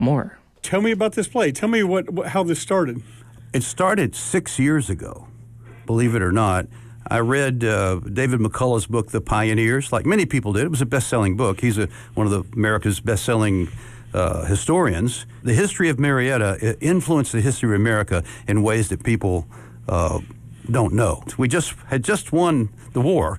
more. Tell me about this play. Tell me how this started. It started 6 years ago, believe it or not. I read David McCullough's book, The Pioneers, like many people did. It was a best-selling book. He's one of America's best-selling historians. The history of Marietta influenced the history of America in ways that people don't know. We had just won the war,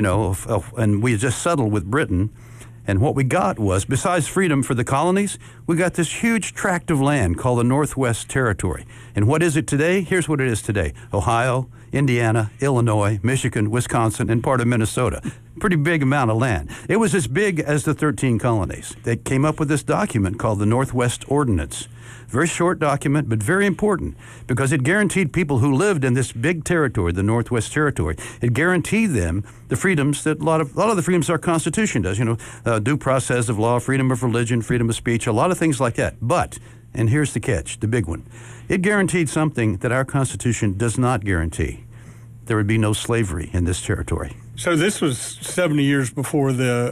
and we had just settled with Britain. And what we got was, besides freedom for the colonies, we got this huge tract of land called the Northwest Territory. And what is it today? Here's what it is today. Ohio, Indiana, Illinois, Michigan, Wisconsin, and part of Minnesota. Pretty big amount of land. It was as big as the 13 colonies. They came up with this document called the Northwest Ordinance. Very short document, but very important, because it guaranteed people who lived in this big territory, the Northwest Territory, it guaranteed them the freedoms that a lot of the freedoms our Constitution does, due process of law, freedom of religion, freedom of speech, a lot of things like that. But, and here's the catch, the big one, it guaranteed something that our Constitution does not guarantee. There would be no slavery in this territory. So this was 70 years before the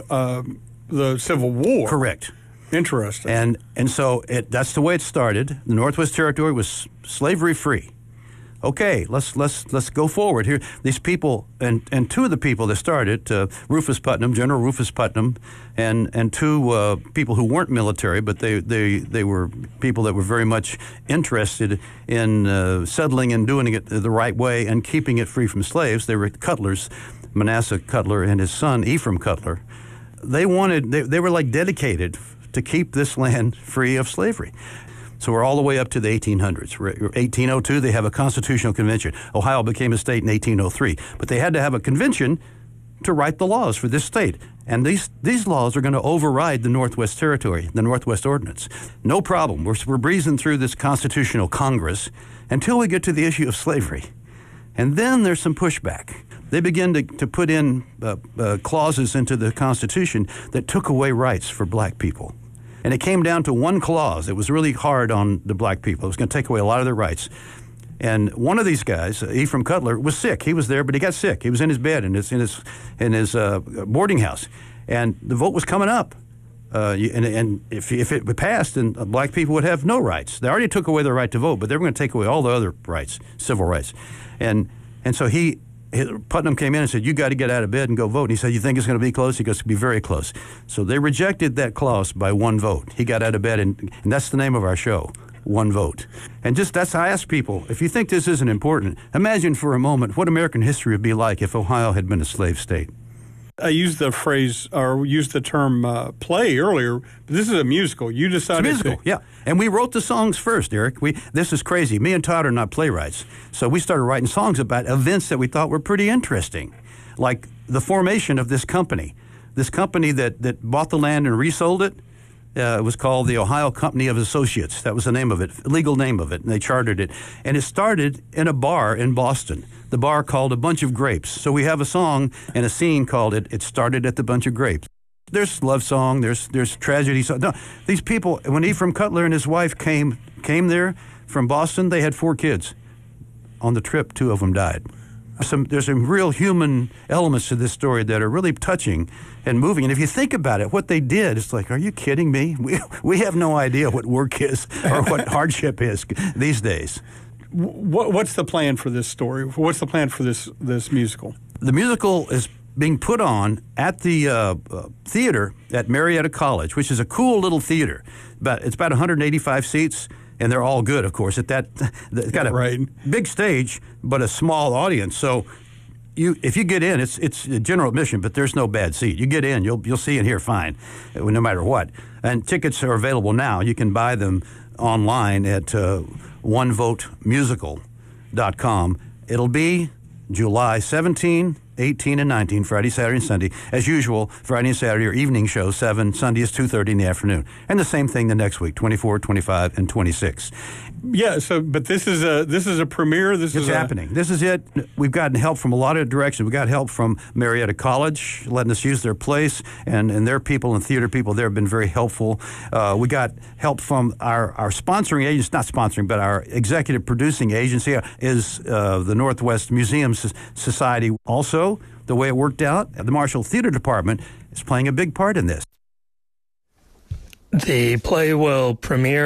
Civil War. Correct. Interesting. And so that's the way it started. The Northwest Territory was slavery-free. Okay, let's go forward here. These people, and two of the people that started, Rufus Putnam, General Rufus Putnam, and two people who weren't military, but they were people that were very much interested in settling and doing it the right way and keeping it free from slaves. They were Cutlers, Manasseh Cutler and his son Ephraim Cutler. They were like dedicated to keep this land free of slavery. So we're all the way up to the 1800s. 1802, they have a constitutional convention. Ohio became a state in 1803. But they had to have a convention to write the laws for this state. And these laws are going to override the Northwest Territory, the Northwest Ordinance. No problem. We're breezing through this constitutional Congress until we get to the issue of slavery. And then there's some pushback. They begin to put in clauses into the Constitution that took away rights for black people. And it came down to one clause that was really hard on the black people. It was going to take away a lot of their rights. And one of these guys, Ephraim Cutler, was sick. He was there, but he got sick. He was in his bed in his boarding house. And the vote was coming up. And if it passed, then black people would have no rights. They already took away their right to vote, but they were going to take away all the other rights, civil rights. And so Putnam came in and said, you got to get out of bed and go vote. And he said, you think it's going to be close? He goes, it'll be very close. So they rejected that clause by one vote. He got out of bed, and that's the name of our show, One Vote. And I ask people, if you think this isn't important, imagine for a moment what American history would be like if Ohio had been a slave state. I used the phrase, or used the term play earlier, but this is a musical. You decided it's a musical, yeah. And we wrote the songs first, Eric. This is crazy. Me and Todd are not playwrights. So we started writing songs about events that we thought were pretty interesting, like the formation of this company. This company that bought the land and resold it, it was called the Ohio Company of Associates. That was the name of it, legal name of it, and they chartered it. And it started in a bar in Boston. The bar called A Bunch of Grapes. So we have a song and a scene called It Started at the Bunch of Grapes. There's love song, there's tragedy song. No, these people, when Ephraim Cutler and his wife came there from Boston, they had 4 kids. On the trip, 2 of them died. There's some real human elements to this story that are really touching and moving. And if you think about it, what they did, it's like, are you kidding me? We have no idea what work is or what hardship is these days. What's the plan for this story? What's the plan for this musical? The musical is being put on at the theater at Marietta College, which is a cool little theater. It's about 185 seats, and they're all good, of course. It's got a big stage, but a small audience. So if you get in, it's general admission, but there's no bad seat. You get in, you'll see and hear fine, no matter what. And tickets are available now. You can buy them online at onevotemusical.com. It'll be July 17, 18, and 19, Friday, Saturday, and Sunday. As usual, Friday and Saturday are evening shows, 7. Sunday is 2:30 in the afternoon. And the same thing the next week, 24, 25, and 26. Yeah, but this is a premiere. It's happening. This is it. We've gotten help from a lot of directions. We got help from Marietta College, letting us use their place, and their people and theater people there have been very helpful. We got help from our sponsoring agents, not sponsoring, but our executive producing agency is the Northwest Museum Society. Also, the way it worked out, the Marshall Theater Department is playing a big part in this. The play will premiere